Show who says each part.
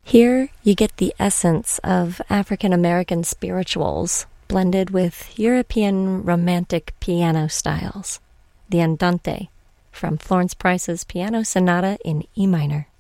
Speaker 1: Here you get the essence of African American spirituals blended with European romantic piano styles. The Andante from Florence Price's Piano Sonata in E minor.